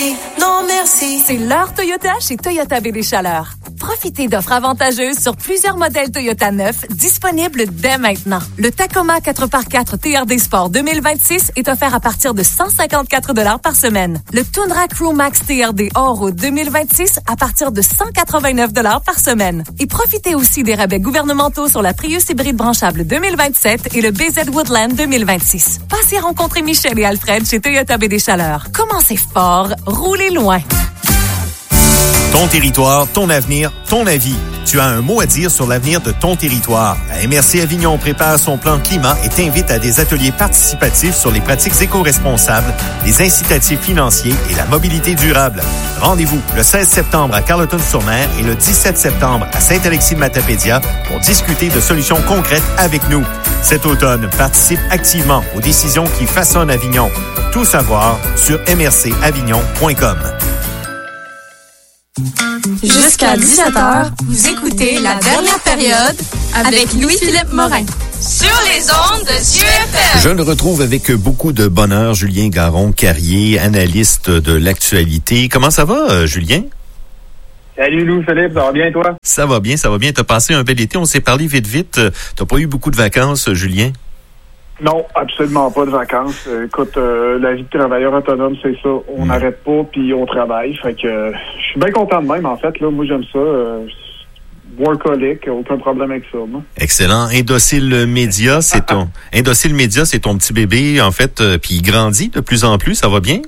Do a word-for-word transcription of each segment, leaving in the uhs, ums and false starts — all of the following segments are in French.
merci, non merci. C'est l'heure Toyota chez Toyota B D Chaleur. Profitez d'offres avantageuses sur plusieurs modèles Toyota neufs disponibles dès maintenant. Le Tacoma quatre par quatre T R D Sport deux mille vingt-six est offert à partir de cent cinquante-quatre dollars par semaine. Le Tundra Crew Max T R D Hors-Route deux mille vingt-six à partir de cent quatre-vingt-neuf dollars par semaine. Et profitez aussi des rabais gouvernementaux sur la Prius hybride branchable deux mille vingt-sept et le B Z Woodland deux mille vingt-six. Passez rencontrer Michel et Alfred chez Toyota B D Chaleur. Commencez fort, roulez loin. Ton territoire, ton avenir, ton avis. Tu as un mot à dire sur l'avenir de ton territoire. La M R C Avignon prépare son plan climat et t'invite à des ateliers participatifs sur les pratiques éco-responsables, les incitatifs financiers et la mobilité durable. Rendez-vous le seize septembre à Carleton-sur-Mer et le dix-sept septembre à Saint-Alexis-de-Matapédia pour discuter de solutions concrètes avec nous. Cet automne, participe activement aux décisions qui façonnent Avignon. Tout savoir sur m r c avignon point com. Jusqu'à dix-sept heures, vous écoutez La Dernière Période avec Louis-Philippe Morin. Sur les ondes de C F M. Je le retrouve avec beaucoup de bonheur, Julien Garon-Carrier, analyste de l'actualité. Comment ça va, Julien? Salut Louis-Philippe, ça va bien toi? Ça va bien, ça va bien. T'as passé un bel été, on s'est parlé vite vite. T'as pas eu beaucoup de vacances, Julien? Non, absolument pas de vacances. Euh, écoute, euh, la vie de travailleur autonome, c'est ça. On n'arrête mmh. pas, puis on travaille. Fait que euh, je suis bien content de même, en fait. Là, moi, j'aime ça. Euh, workaholic, aucun problème avec ça. Moi. Excellent. Indocile Média, c'est ton Indocile Média, c'est ton petit bébé, en fait, euh, puis il grandit de plus en plus. Ça va bien?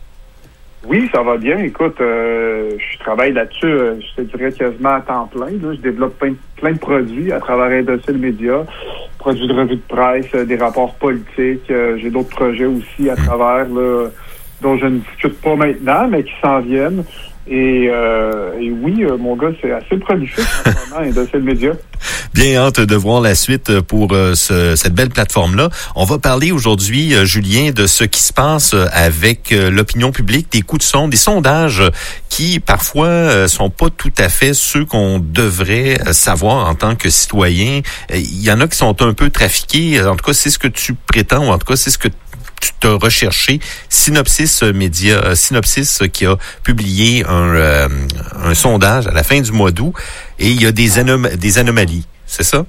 Oui, ça va bien. Écoute, euh, je travaille là-dessus, euh, je te dirais quasiment à temps plein. Là. Je développe plein, plein de produits à travers Indocile Média. Produits de revue de presse, euh, des rapports politiques. Euh, j'ai d'autres projets aussi à travers là, dont je ne discute pas maintenant, mais qui s'en viennent. Et, euh, et oui, euh, mon gars, c'est assez prolifique en ce moment, Indocile Média. Bien hâte de voir la suite pour euh, ce, cette belle plateforme-là. On va parler aujourd'hui, euh, Julien, de ce qui se passe avec euh, l'opinion publique, des coups de sonde, des sondages qui, parfois, euh, sont pas tout à fait ceux qu'on devrait savoir en tant que citoyen. Il y en a qui sont un peu trafiqués. En tout cas, c'est ce que tu prétends, ou en tout cas, c'est ce que tu t'as recherché. Synopsis Média, euh, Synopsis qui a publié un, euh, un sondage à la fin du mois d'août, et il y a des, anom- des anomalies. C'est ça?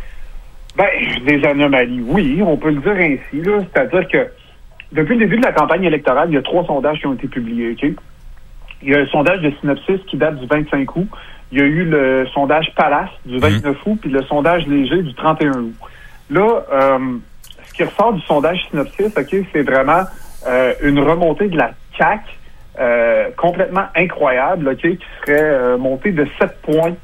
Ben, des anomalies, oui, on peut le dire ainsi, là. C'est-à-dire que depuis le début de la campagne électorale, il y a trois sondages qui ont été publiés, OK? Il y a un sondage de Synopsis qui date du vingt-cinq août. Il y a eu le sondage Palace du vingt-neuf mmh. août, puis le sondage Léger du trente et un août. Là, euh, ce qui ressort du sondage Synopsis, OK, c'est vraiment euh, une remontée de la C A Q euh, complètement incroyable, OK, qui serait euh, montée de sept points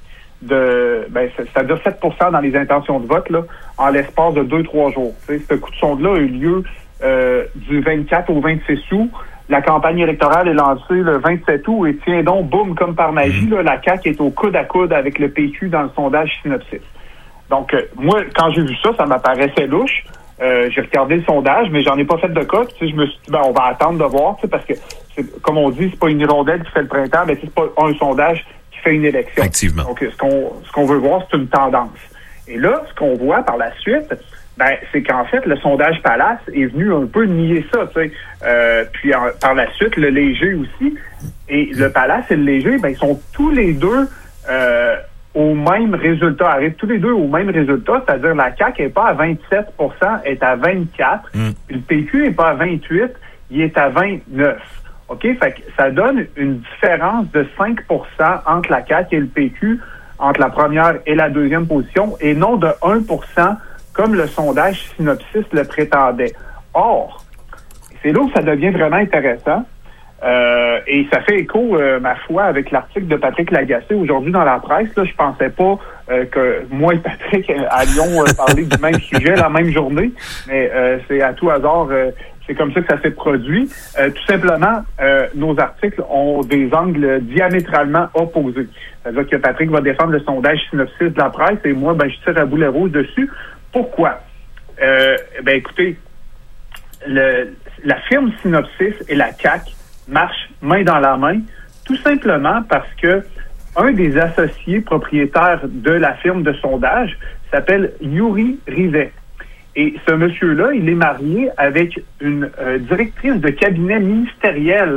de ben c'est-à-dire sept pour cent dans les intentions de vote là, en l'espace de deux trois jours. T'sais, ce coup de sonde-là a eu lieu euh, du vingt-quatre au vingt-six août. La campagne électorale est lancée le vingt-sept août et tiens donc, boum, comme par magie, là, la C A Q est au coude à coude avec le P Q dans le sondage Synopsis. Donc, euh, moi, quand j'ai vu ça, ça m'apparaissait louche. Euh, j'ai regardé le sondage, mais j'en ai pas fait de cas. Tu sais, je me suis dit, ben, on va attendre de voir, tu sais, parce que, c'est, comme on dit, c'est pas une hirondelle qui fait le printemps, mais c'est pas un sondage qui fait une élection. Activement. Donc, ce qu'on, ce qu'on veut voir, c'est une tendance. Et là, ce qu'on voit par la suite, ben, c'est qu'en fait, le sondage Palace est venu un peu nier ça, tu sais. Euh, puis, en, par la suite, le Léger aussi. Et le Palace et le Léger, ben, ils sont tous les deux, euh, au même résultat, arrivent tous les deux au même résultat, c'est-à-dire la C A Q n'est pas à vingt-sept pour cent, est à vingt-quatre, mm. puis le P Q n'est pas à vingt-huit, il est à vingt-neuf. OK? Fait que ça donne une différence de cinq pour cent entre la C A Q et le P Q, entre la première et la deuxième position, et non de un pour cent comme le sondage Synopsis le prétendait. Or, c'est là où ça devient vraiment intéressant. Euh, et ça fait écho, euh, ma foi, avec l'article de Patrick Lagacé aujourd'hui dans la presse. Là, je pensais pas euh, que moi et Patrick allions euh, parler du même sujet la même journée, mais euh, c'est à tout hasard, euh, c'est comme ça que ça s'est produit. Euh, tout simplement, euh, nos articles ont des angles diamétralement opposés. C'est-à-dire que Patrick va défendre le sondage Synopsis de la presse et moi, ben, je tire à boulet rouge dessus. Pourquoi? Euh, ben, écoutez, le, la firme Synopsis et la C A Q marche main dans la main, tout simplement parce que un des associés propriétaires de la firme de sondage s'appelle Yuri Rivet. Et ce monsieur-là, il est marié avec une euh, directrice de cabinet ministériel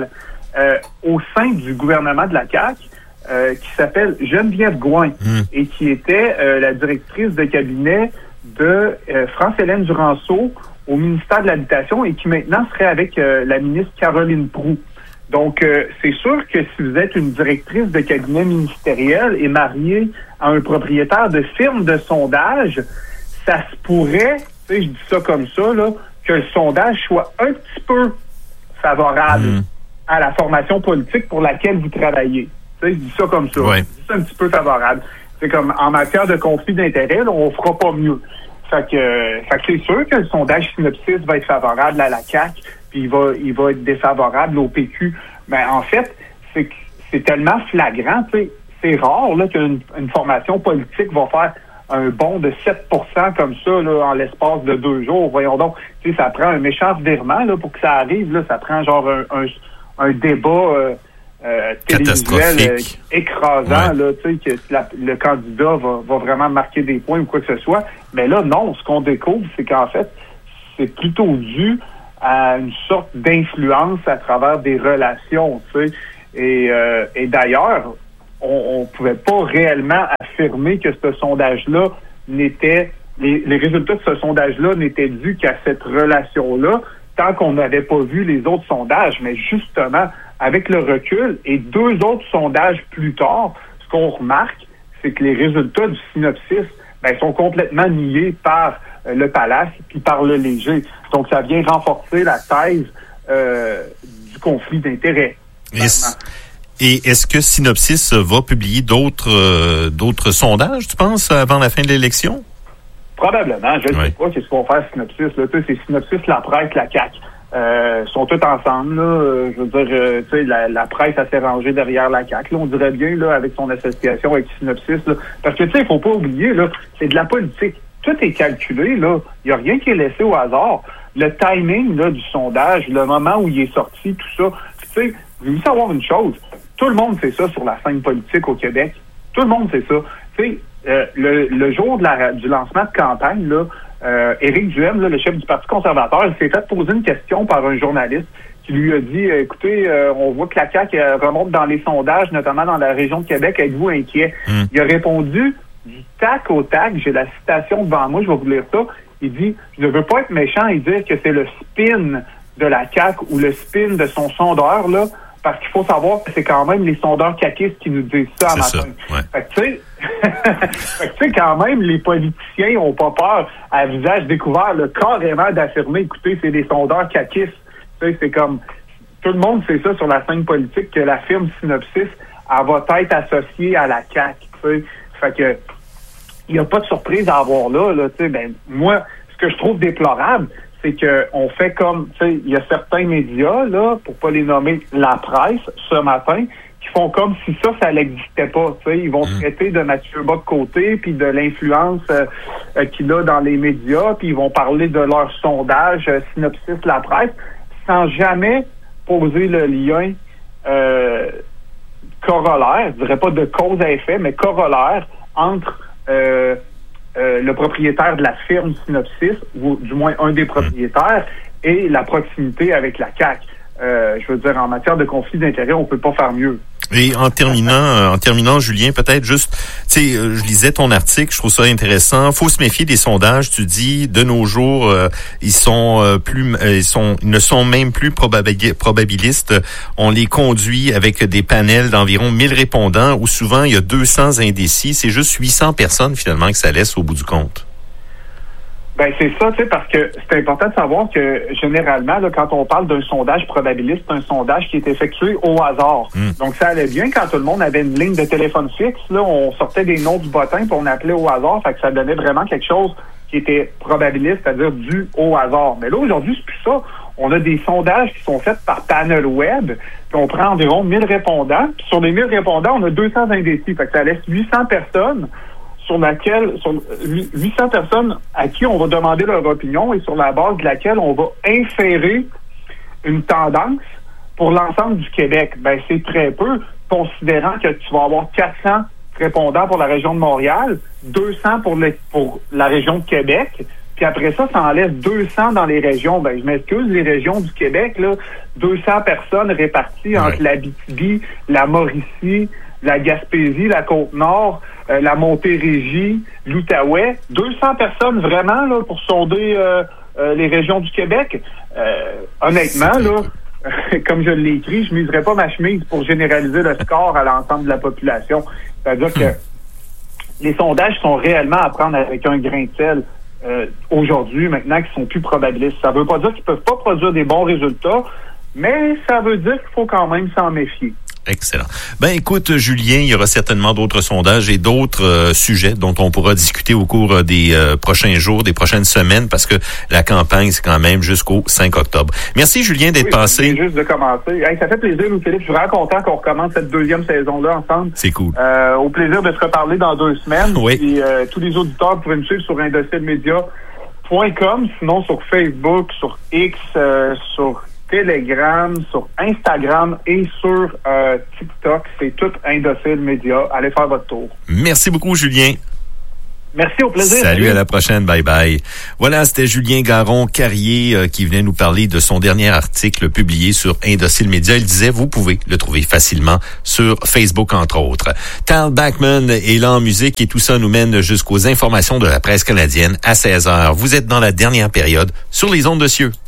euh, au sein du gouvernement de la C A Q euh, qui s'appelle Geneviève Gouin mmh. et qui était euh, la directrice de cabinet de euh, France-Hélène Duranceau au ministère de l'Habitation et qui maintenant serait avec euh, la ministre Caroline Proulx. Donc, euh, c'est sûr que si vous êtes une directrice de cabinet ministériel et mariée à un propriétaire de firme de sondage, ça se pourrait, tu sais, je dis ça comme ça, là, que le sondage soit un petit peu favorable mmh. à la formation politique pour laquelle vous travaillez. Tu sais, je dis ça comme ça. Ouais. Je dis ça un petit peu favorable. C'est comme en matière de conflit d'intérêts, là, on fera pas mieux. Fait que, euh, fait que c'est sûr que le sondage Synopsis va être favorable à la C A Q, puis il va, il va être défavorable au P Q. Mais en fait, c'est que c'est tellement flagrant, tu sais, c'est rare là qu'une une formation politique va faire un bond de sept pour cent comme ça là, en l'espace de deux jours. Voyons donc, tu sais, ça prend un méchant revirement là pour que ça arrive. Là, ça prend genre un, un, un débat euh, euh, télévisuel euh, écrasant, ouais. là, tu sais, que la, le candidat va, va vraiment marquer des points ou quoi que ce soit. Mais là, non, ce qu'on découvre, c'est qu'en fait, c'est plutôt dû à une sorte d'influence à travers des relations, tu sais. Et, euh, et d'ailleurs, on ne pouvait pas réellement affirmer que ce sondage-là n'était... Les, les résultats de ce sondage-là n'étaient dus qu'à cette relation-là, tant qu'on n'avait pas vu les autres sondages. Mais justement, avec le recul et deux autres sondages plus tard, ce qu'on remarque, c'est que les résultats du Synopsis ben, sont complètement niés par euh, le Palace puis par le Léger. Donc, ça vient renforcer la thèse euh, du conflit d'intérêts. Est-ce, et est-ce que Synopsis va publier d'autres euh, d'autres sondages, tu penses, avant la fin de l'élection? Probablement. Je ne oui. sais pas qu'est-ce qu'on va faire Synopsis. Là. Tu sais, c'est Synopsis, la presse, la C A Q. Euh, sont tous ensemble. Là. Euh, je veux dire, euh, tu sais, la, la presse a s'est rangée derrière la C A Q. Là, on dirait bien là, avec son association avec Synopsis. Là. Parce que tu sais, il faut pas oublier, là, c'est de la politique. Tout est calculé, là. Il n'y a rien qui est laissé au hasard. Le timing là, du sondage, le moment où il est sorti, tout ça. Tu sais, vous voulez savoir une chose? Tout le monde sait ça sur la scène politique au Québec. Tout le monde sait ça. Tu sais, euh, le, le jour de la, du lancement de campagne, là, euh, Éric Duhaime, là, le chef du Parti conservateur, il s'est fait poser une question par un journaliste qui lui a dit, écoutez, euh, on voit que la C A Q euh, remonte dans les sondages, notamment dans la région de Québec. Êtes-vous inquiet? Mm. Il a répondu du tac au tac. J'ai la citation devant moi, je vais vous lire ça. Il dit, je ne veux pas être méchant et dire que c'est le spin de la C A Q ou le spin de son sondeur, là, parce qu'il faut savoir que c'est quand même les sondeurs caquistes qui nous disent ça à matin. Ça, ouais. Fait que tu sais, fait que tu sais, quand même, les politiciens ont pas peur, à visage découvert, là, carrément d'affirmer, écoutez, c'est des sondeurs caquistes. Tu sais, c'est comme, tout le monde sait ça sur la scène politique, que la firme Synopsis, elle va être associée à la C A Q, tu sais. Fait que, il n'y a pas de surprise à avoir là, là, tu sais, ben, moi, ce que je trouve déplorable, c'est que on fait comme, tu sais, il y a certains médias, là, pour pas les nommer, la presse, ce matin, qui font comme si ça, ça n'existait pas, tu sais. Ils vont mmh. traiter de Mathieu Bock-Côté, puis de l'influence euh, euh, qu'il a dans les médias, puis ils vont parler de leur sondage, euh, Synopsis, la presse, sans jamais poser le lien euh, corollaire, je dirais pas de cause à effet, mais corollaire, entre euh, Euh, le propriétaire de la firme Synopsis, ou du moins un des propriétaires, et la proximité avec la C A Q. Euh, je veux dire, en matière de conflit d'intérêts, on peut pas faire mieux. Et en terminant, euh, en terminant, Julien, peut-être juste, tu sais, euh, je lisais ton article, je trouve ça intéressant. Faut se méfier des sondages. Tu dis, de nos jours, euh, ils sont euh, plus, euh, ils sont, ils ne sont même plus probabili- probabilistes. On les conduit avec des panels d'environ mille répondants, où souvent il y a deux cents indécis. C'est juste huit cents personnes finalement que ça laisse au bout du compte. Ben c'est ça, tu sais, parce que c'est important de savoir que généralement, là, quand on parle d'un sondage probabiliste, c'est un sondage qui est effectué au hasard. Mm. Donc ça allait bien quand tout le monde avait une ligne de téléphone fixe. Là, on sortait des noms du bottin puis on appelait au hasard, fait que ça donnait vraiment quelque chose qui était probabiliste, c'est-à-dire dû au hasard. Mais là, aujourd'hui, c'est plus ça. On a des sondages qui sont faits par panel web, puis on prend environ mille répondants. Puis sur les mille répondants, on a deux cents indécis, fait que ça laisse huit cents personnes sur laquelle, sur huit cents personnes à qui on va demander leur opinion et sur la base de laquelle on va inférer une tendance pour l'ensemble du Québec. Ben, c'est très peu, considérant que tu vas avoir quatre cents répondants pour la région de Montréal, deux cents pour, les, pour la région de Québec, Puis après ça, ça en laisse deux cents dans les régions. Ben, je m'excuse, les régions du Québec, là, deux cents personnes réparties entre ouais. l'Abitibi, la Mauricie, la Gaspésie, la Côte-Nord, euh, la Montérégie, l'Outaouais. deux cents personnes vraiment là pour sonder euh, euh, les régions du Québec. Euh, honnêtement, là, comme je l'ai écrit, je miserais pas ma chemise pour généraliser le score à l'ensemble de la population. C'est-à-dire que les sondages sont réellement à prendre avec un grain de sel euh, aujourd'hui, maintenant qu'ils sont plus probabilistes. Ça veut pas dire qu'ils peuvent pas produire des bons résultats, mais ça veut dire qu'il faut quand même s'en méfier. Excellent. Ben écoute, Julien, il y aura certainement d'autres sondages et d'autres euh, sujets dont on pourra discuter au cours des euh, prochains jours, des prochaines semaines, parce que la campagne, c'est quand même jusqu'au cinq octobre. Merci, Julien, d'être oui, passé. Juste de commencer. Hey, ça fait plaisir, Louis-Philippe. Je suis vraiment content qu'on recommence cette deuxième saison-là ensemble. C'est cool. Euh, au plaisir de se reparler dans deux semaines. Oui. Et euh, tous les auditeurs pourraient me suivre sur indocile media point com, sinon sur Facebook, sur X, euh, sur Telegram, sur Instagram et sur euh, TikTok. C'est tout Indocile Média. Allez faire votre tour. Merci beaucoup, Julien. Merci, au plaisir. Salut, à la prochaine. Bye bye. Voilà, c'était Julien Garon-Carrier euh, qui venait nous parler de son dernier article publié sur Indocile Média. Il disait, vous pouvez le trouver facilement sur Facebook, entre autres. Tal Bachman est là en musique et tout ça nous mène jusqu'aux informations de la presse canadienne à seize heures. Vous êtes dans la dernière période sur les ondes de Cieux.